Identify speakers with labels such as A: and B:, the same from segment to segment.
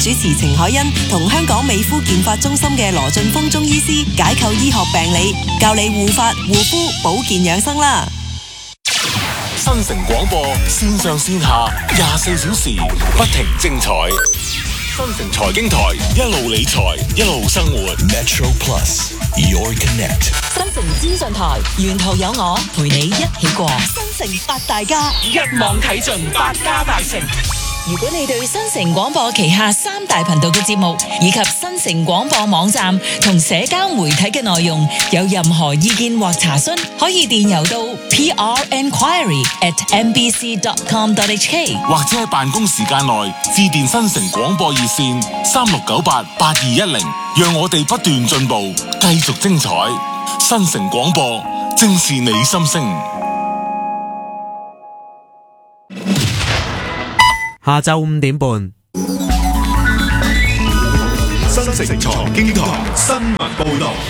A: 主持程海欣同香港美膚健髮中心嘅羅俊峰中醫師解構醫學病理，教你護髮護膚保健養生啦。
B: 新城廣播線上線下24小時不停精彩。新城財經台一路理財一路生活。 Metro Plus Your Connect。
A: 新城資訊台沿途有我陪你一起過新城八大家，
C: 一網睇盡百家大成。
A: 如果你對新城廣播旗下3大頻道嘅節目以及新城廣播網站同社交媒體嘅內容有任何意見或查詢，可以電郵到 prenquiry@mbc.com.hk，
B: 或者喺辦公時間內致電新城廣播熱線36988210，讓我哋不斷進步，繼續精彩。新城廣播正是你心聲。
D: 下晝5點半，
E: 新城財經台新聞報道。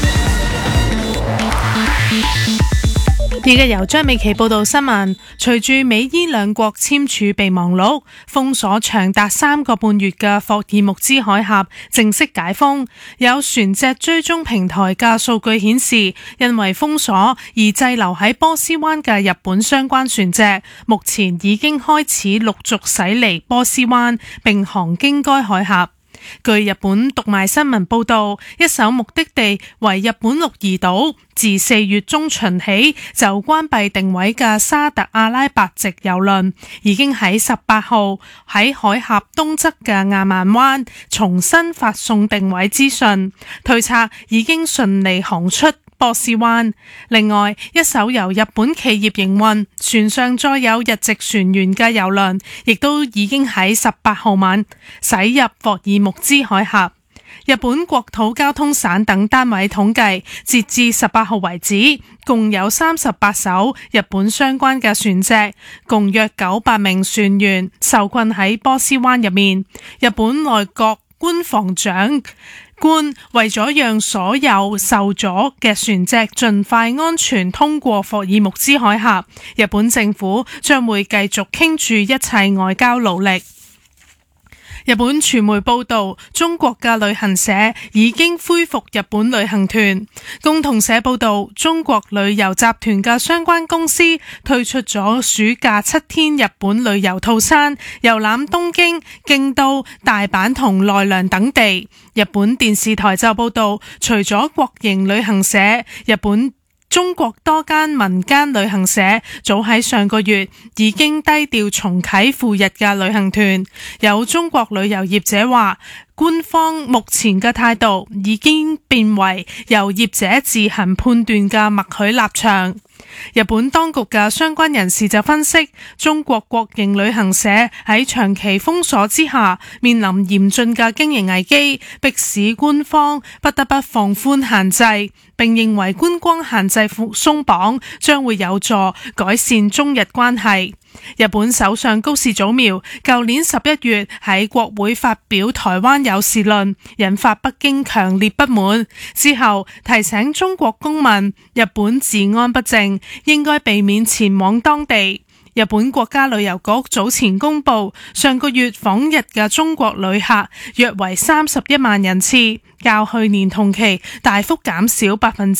F: 而家由張美琪報道新聞。隨住美伊兩國簽署備忘錄，封鎖長達3個半月嘅霍爾木茲海峽正式解封。有船隻追蹤平台嘅數據顯示，因為封鎖而滯留喺波斯灣嘅日本相關船隻，目前已經開始陸續駛離波斯灣並航經該海峽。據日本讀賣新聞報道，一艘目的地為日本鹿兒島，自4月中旬起就關閉定位嘅沙特阿拉伯籍郵輪，已經喺18號喺海峽東側嘅亞曼灣重新發送定位資訊，推測已經順利航出波斯灣。另外，一艘由日本企業營運、船上載有日籍船員嘅郵輪，亦都已經喺18號晚駛入霍爾木茲海峽。日本國土交通省等單位統計，截至18號為止，共有38艘日本相關嘅船隻，共約900名船員受困喺波斯灣入面。日本內閣官房長官為咗讓所有受阻嘅船隻盡快安全通過霍爾木茲海峽，日本政府將會繼續傾注一切外交努力。日本傳媒報道，中國嘅旅行社已經恢復日本旅行團。共同社報道，中國旅遊集團嘅相關公司推出咗暑假7天日本旅遊套餐，遊覽東京、京都、大阪同奈良等地。日本電視台就報道，除咗國營旅行社，中國多間民間旅行社早喺上個月已經低調重啟赴日嘅旅行團。有中國旅遊業者話，官方目前嘅態度已經變為由業者自行判斷嘅默許立場。日本當局嘅相關人士就分析，中國國營旅行社喺長期封鎖之下，面臨嚴峻嘅經營危機，迫使官方不得不放寬限制，並認為觀光限制鬆綁將會有助改善中日關係。日本首相高市早苗舊年11月喺國會發表台灣有事論，引發北京強烈不滿，之後提醒中國公民日本治安不正，應該避免前往當地。日本國家旅遊局早前公布，上個月訪日嘅中國旅客約為31萬人次，較去年同期大幅減少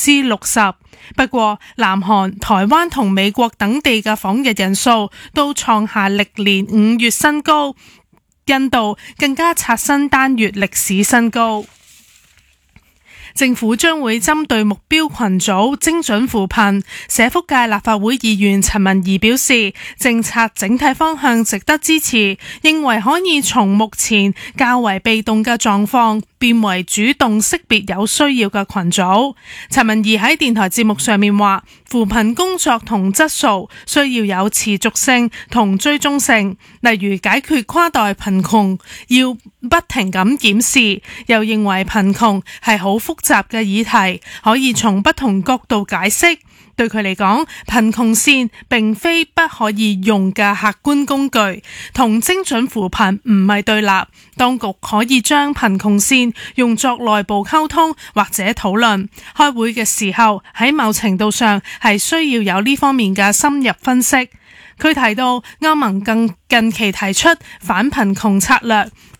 F: 60%。不過，南韓、台灣同美國等地嘅訪日人數都創下歷年5月新高，印度更加刷新單月歷史新高。政府將會針對目標群組精準扶貧。社福界立法會議員陳文儀表示，政策整體方向值得支持，認為可以從目前較為被動嘅狀況變為主動識別有需要嘅群組。陳文儀喺電台節目上面話，扶貧工作同質素需要有持續性同追蹤性，例如解決跨代貧窮要不停咁檢視，又認為貧窮係好複雜嘅議題，可以從不同角度解釋。對佢嚟講，貧窮線並非不可以用嘅客觀工具，同精準扶貧唔係對立。當局可以將貧窮線用作內部溝通或者討論。開會嘅時候，喺某程度上係需要有呢方面嘅深入分析。佢提到歐盟近期提出反貧窮策略，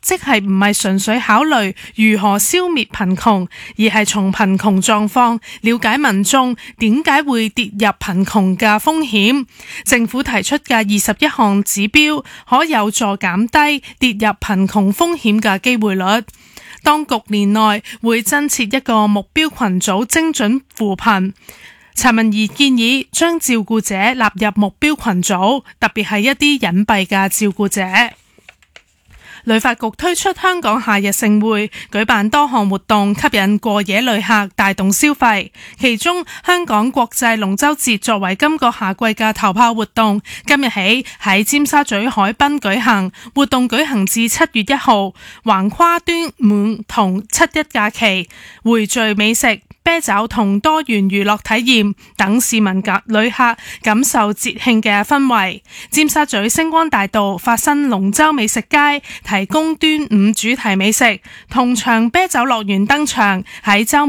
F: 即係唔係純粹考慮如何消滅貧窮，而係從貧窮狀況了解民眾點解會跌入貧窮嘅風險。政府提出嘅21項指標可有助減低跌入貧窮風險嘅機會率。當局年內會增設一個目標群組，精準扶貧。陳文儀建議將照顧者納入目標群組，特別係一啲隱蔽嘅照顧者。旅發局推出香港夏日盛會，舉辦多項活動吸引過夜旅客，帶動消費。其中香港國際龍舟節作為今個夏季嘅頭炮活動，今日起喺尖沙咀海濱舉行，活動舉行至7月1號，橫跨端午同7·1假期，匯聚美食、啤酒同多元娛樂體驗等市民及旅客感受節慶嘅氛圍。尖沙咀星光大道發生龍舟美食街，提供端午主題美食，同場啤酒樂園登場，喺周